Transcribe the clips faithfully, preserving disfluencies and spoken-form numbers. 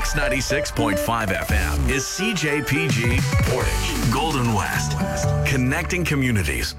Mix ninety-six point five F M is C J P G Portage, Golden West, connecting communities.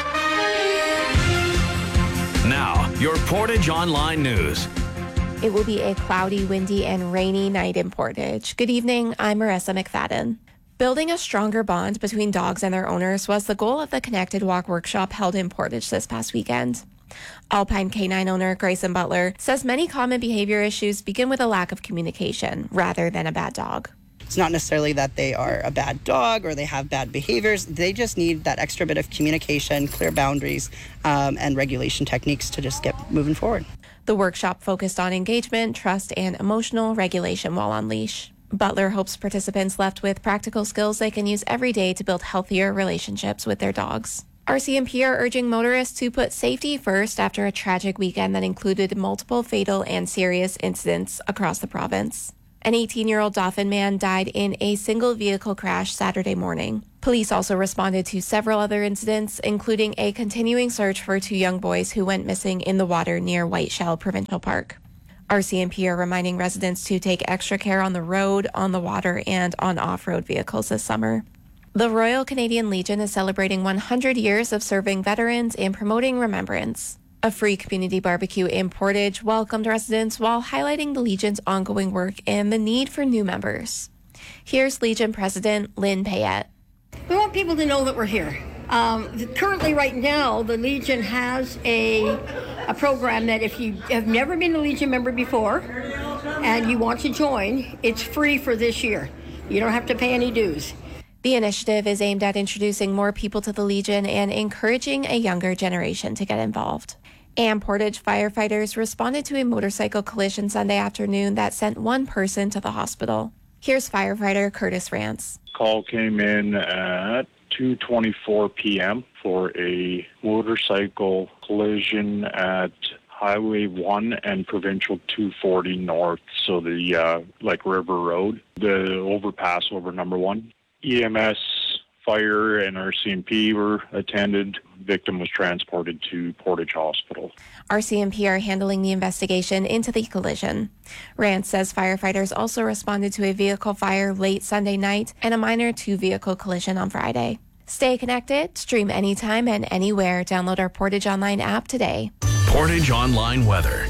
Now, your Portage Online News. It will be a cloudy, windy, and rainy night in Portage. Good evening, I'm Marissa McFadden. Building a stronger bond between dogs and their owners was the goal of the Connected Walk workshop held in Portage this past weekend. Alpine Canine owner Grayson Butler says many common behavior issues begin with a lack of communication rather than a bad dog. It's not necessarily that they are a bad dog or they have bad behaviors. They just need that extra bit of communication, clear boundaries, um, and regulation techniques to just get moving forward. The workshop focused on engagement, trust, and emotional regulation while on leash. Butler hopes participants left with practical skills they can use every day to build healthier relationships with their dogs. R C M P are urging motorists to put safety first after a tragic weekend that included multiple fatal and serious incidents across the province. An eighteen-year-old Dauphin man died in a single vehicle crash Saturday morning. Police also responded to several other incidents, including a continuing search for two young boys who went missing in the water near White Shell Provincial Park. R C M P are reminding residents to take extra care on the road, on the water, and on off-road vehicles this summer. The Royal Canadian Legion is celebrating one hundred years of serving veterans and promoting remembrance. A free community barbecue in Portage welcomed residents while highlighting the Legion's ongoing work and the need for new members. Here's Legion President Lynn Payette. We want people to know that we're here. Um, currently, right now, the Legion has a, a program that if you have never been a Legion member before and you want to join, it's free for this year. You don't have to pay any dues. The initiative is aimed at introducing more people to the Legion and encouraging a younger generation to get involved. And Portage firefighters responded to a motorcycle collision Sunday afternoon that sent one person to the hospital. Here's firefighter Curtis Rance. Call came in at two twenty-four p.m. for a motorcycle collision at Highway one and Provincial two forty North, so the uh, like River Road, the overpass over number one. E M S, fire, and R C M P were attended. Victim was transported to Portage Hospital. R C M P are handling the investigation into the collision. Rance says firefighters also responded to a vehicle fire late Sunday night and a minor two-vehicle collision on Friday. Stay connected, stream anytime and anywhere. Download our Portage Online app today. Portage Online weather.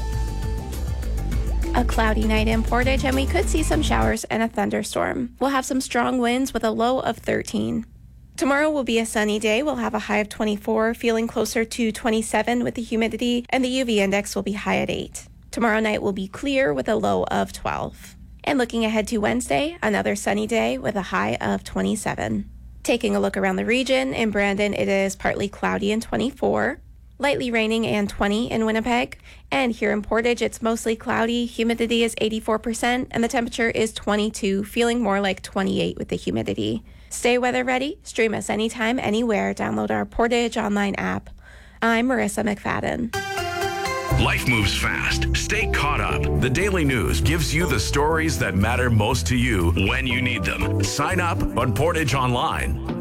A cloudy night in Portage, and we could see some showers and a thunderstorm. We'll have some strong winds with a low of thirteen. Tomorrow will be a sunny day. We'll have a high of twenty-four, feeling closer to twenty-seven with the humidity, and the U V index will be high at eight. Tomorrow night will be clear with a low of twelve. And looking ahead to Wednesday, another sunny day with a high of twenty-seven. Taking a look around the region, in Brandon it is partly cloudy and twenty-four. Lightly raining and twenty in Winnipeg. And here in Portage, it's mostly cloudy. Humidity is eighty-four percent and the temperature is twenty-two, feeling more like twenty-eight with the humidity. Stay weather ready. Stream us anytime, anywhere. Download our Portage Online app. I'm Marissa McFadden. Life moves fast. Stay caught up. The Daily News gives you the stories that matter most to you when you need them. Sign up on Portage Online.